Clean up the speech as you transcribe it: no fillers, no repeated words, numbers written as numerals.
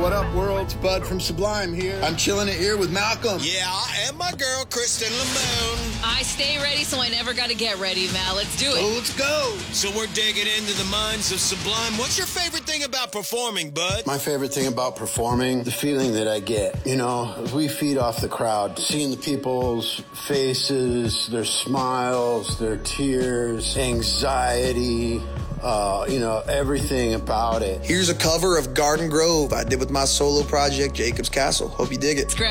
What up, world? It's Bud from Sublime here. I'm chilling it here with Malcolm. Yeah, and my girl, Kristen Lamone. I stay ready, so I never got to get ready, Mal. Let's do it. Oh, let's go. So we're digging into the minds of Sublime. What's your favorite thing about performing, Bud? My favorite thing about performing, the feeling that I get. You know, we feed off the crowd. Seeing the people's faces, their smiles, their tears, anxiety, everything about it. Here's a cover of Garden Grove I did with my solo project, Jacob's Castle. Hope you dig it.